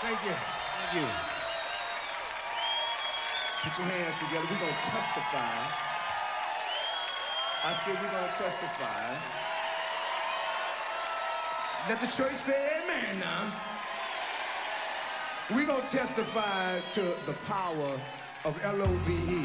Thank you. Thank you. Put your hands together. We're going to testify. I said we're going to testify. Let the church say amen now. We're going to testify to the power of LOVE.